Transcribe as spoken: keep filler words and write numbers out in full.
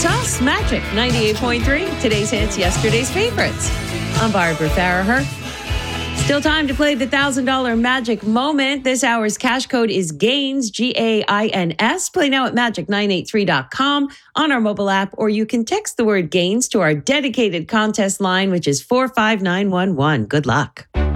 It's us, Magic ninety-eight point three. Today's hits, yesterday's favorites. I'm Barbara Farraher. Still time to play the one thousand dollars Magic Moment. This hour's cash code is GAINS, G A I N S. Play now at magic nine eight three dot com on our mobile app, or you can text the word GAINS to our dedicated contest line, which is four five nine one one. Good luck.